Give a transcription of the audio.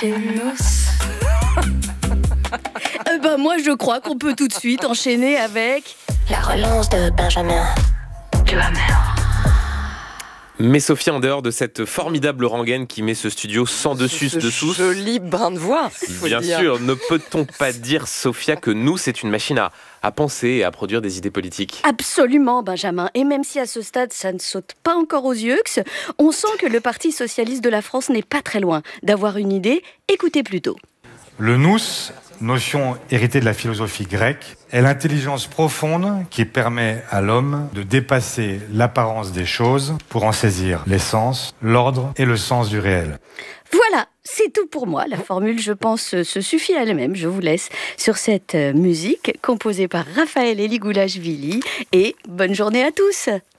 chez nous. Moi je crois qu'on peut tout de suite enchaîner avec la relance de Benjamin. Tu vas mère. Mais Sophia, en dehors de cette formidable rengaine qui met ce studio sans dessus-dessous, joli brin de voix, bien sûr, ne peut-on pas dire, Sophia, que nous, c'est une machine à penser et à produire des idées politiques? Absolument, Benjamin. Et même si à ce stade, ça ne saute pas encore aux yeux, on sent que le Parti socialiste de la France n'est pas très loin d'avoir une idée. Écoutez plutôt. Le nous, notion héritée de la philosophie grecque, est l'intelligence profonde qui permet à l'homme de dépasser l'apparence des choses pour en saisir l'essence, l'ordre et le sens du réel. Voilà, c'est tout pour moi. La formule, je pense, se suffit à elle-même. Je vous laisse sur cette musique composée par Raphaël Eligoulashvili et bonne journée à tous.